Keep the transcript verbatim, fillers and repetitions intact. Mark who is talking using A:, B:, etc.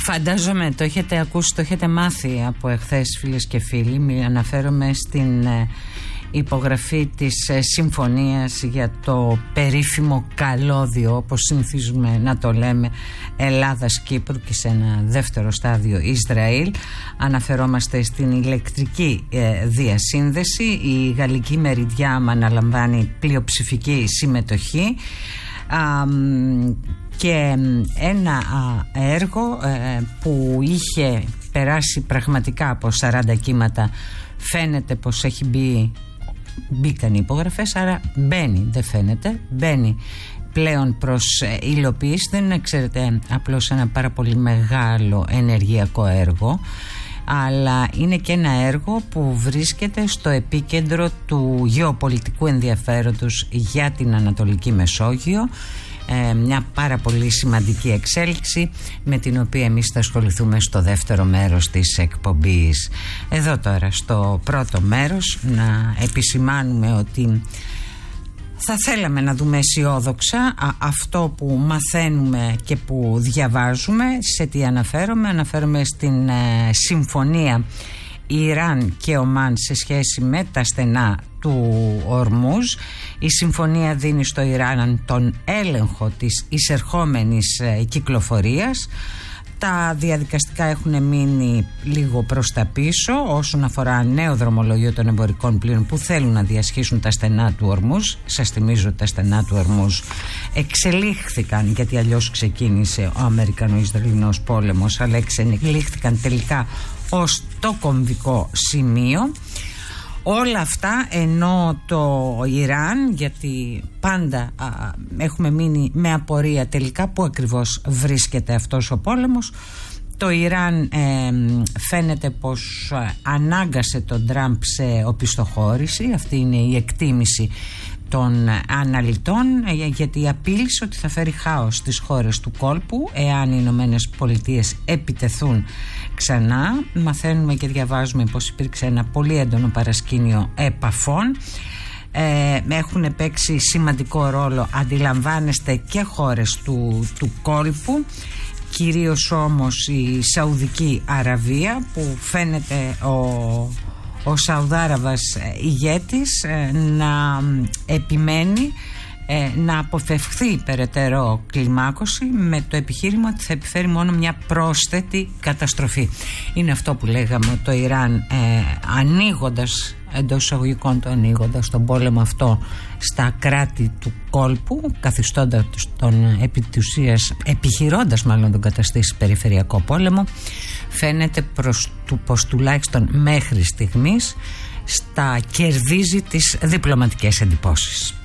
A: Φαντάζομαι το έχετε ακούσει, το έχετε μάθει από εχθές, φίλες και φίλοι. Αναφέρομαι στην υπογραφή της συμφωνίας για το περίφημο καλώδιο, όπως συνηθίζουμε να το λέμε, Ελλάδας-Κύπρου και σε ένα δεύτερο στάδιο Ισραήλ. Αναφερόμαστε στην ηλεκτρική ε, διασύνδεση. Η γαλλική μεριδιά αναλαμβάνει πλειοψηφική συμμετοχή α, και ένα έργο ε, που είχε περάσει πραγματικά από σαράντα κύματα, φαίνεται πως έχει μπει, μπήκαν οι υπογραφές, άρα μπαίνει, δεν φαίνεται, μπαίνει πλέον προς υλοποίηση. Δεν είναι, ξέρετε, απλώς ένα πάρα πολύ μεγάλο ενεργειακό έργο, αλλά είναι και ένα έργο που βρίσκεται στο επίκεντρο του γεωπολιτικού ενδιαφέροντος για την Ανατολική Μεσόγειο. Ε, μια πάρα πολύ σημαντική εξέλιξη με την οποία εμείς θα ασχοληθούμε στο δεύτερο μέρος της εκπομπής. Εδώ τώρα στο πρώτο μέρος να επισημάνουμε ότι θα θέλαμε να δούμε αισιόδοξα α, αυτό που μαθαίνουμε και που διαβάζουμε. Σε τι αναφέρομαι? Αναφέρομαι στην ε, συμφωνία Ιράν και Ομάν σε σχέση με τα στενά του Ορμούζ. Η συμφωνία δίνει στο Ιράν τον έλεγχο της εισερχόμενης ε, κυκλοφορίας. Τα διαδικαστικά έχουν μείνει λίγο προς τα πίσω όσον αφορά νέο δρομολόγιο των εμπορικών πλοίων που θέλουν να διασχίσουν τα στενά του Ορμούζ. Σας θυμίζω ότι τα στενά του Ορμούζ εξελίχθηκαν, γιατί αλλιώς ξεκίνησε ο Αμερικανο-Ισραηλινός πόλεμος, αλλά εξελίχθηκαν τελικά ως το κομβικό σημείο. Όλα αυτά ενώ το Ιράν, γιατί πάντα α, έχουμε μείνει με απορία τελικά που ακριβώς βρίσκεται αυτός ο πόλεμος, το Ιράν ε, φαίνεται πως ανάγκασε τον Τραμπ σε οπισθοχώρηση. Αυτή είναι η εκτίμηση των αναλυτών, γιατί απείλησε ότι θα φέρει χάος στις χώρες του κόλπου εάν οι Ηνωμένες Πολιτείες επιτεθούν ξανά. Μαθαίνουμε και διαβάζουμε πως υπήρξε ένα πολύ έντονο παρασκήνιο επαφών. Ε, έχουν παίξει σημαντικό ρόλο, αντιλαμβάνεστε, και χώρες του, του κόλπου, κυρίως όμως η Σαουδική Αραβία, που φαίνεται ο ο Σαουδάραβας ηγέτης να επιμένει να αποφευχθεί περαιτέρω κλιμάκωση με το επιχείρημα ότι θα επιφέρει μόνο μια πρόσθετη καταστροφή. Είναι αυτό που λέγαμε, το Ιράν ε, ανοίγοντας, εντός εισαγωγικών το ανοίγοντας τον πόλεμο αυτό στα κράτη του κόλπου, καθιστώντας τον επί της ουσίας, επιχειρώντας μάλλον τον καταστήσει περιφερειακό πόλεμο, φαίνεται προς του, πως τουλάχιστον μέχρι στιγμής στα κερδίζει τις διπλωματικές εντυπώσεις.